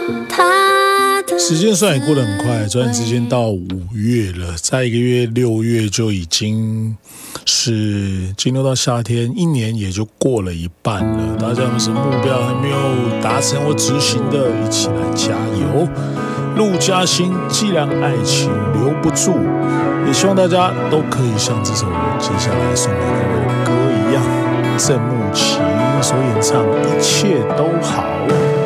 时间算也过得很快，转眼之间到5月了，再一个月6月就已经是进入到夏天，一年也就过了一半了。大家有什么目标还没有达成或执行的，一起来加油！陆嘉欣，既然爱情留不住，也希望大家都可以像这首接下来送给各位的歌一样，郑木奇所演唱《一切都好》。